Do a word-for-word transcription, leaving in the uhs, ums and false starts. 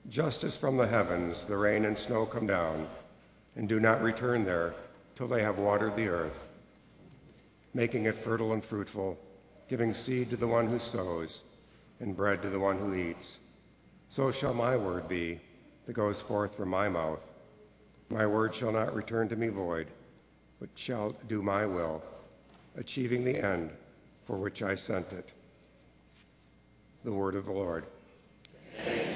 Just as from the heavens the rain and snow come down, and do not return there till they have watered the earth, making it fertile and fruitful, giving seed to the one who sows, and bread to the one who eats, so shall my word be that goes forth from my mouth. My word shall not return to me void, but shall do my will, achieving the end for which I sent it. The word of the Lord. Thanks